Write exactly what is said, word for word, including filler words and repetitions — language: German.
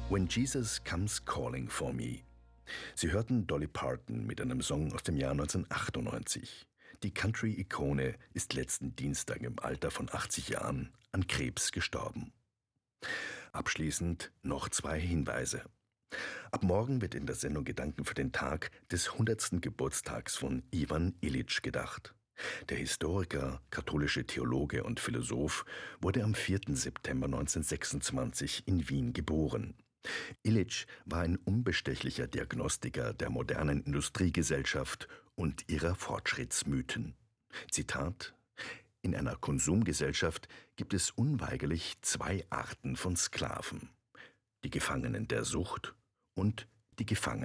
When Jesus Comes Calling for Me. Sie hörten Dolly Parton mit einem Song aus dem Jahr neunzehnhundertachtundneunzig. Die Country-Ikone ist letzten Dienstag im Alter von achtzig Jahren an Krebs gestorben. Abschließend noch zwei Hinweise. Ab morgen wird in der Sendung Gedanken für den Tag des hundertsten Geburtstags von Ivan Illich gedacht. Der Historiker, katholische Theologe und Philosoph wurde am vierten September neunzehnhundertsechsundzwanzig in Wien geboren. Illich war ein unbestechlicher Diagnostiker der modernen Industriegesellschaft und ihrer Fortschrittsmythen. Zitat: In einer Konsumgesellschaft gibt es unweigerlich zwei Arten von Sklaven: die Gefangenen der Sucht und die Gefangenen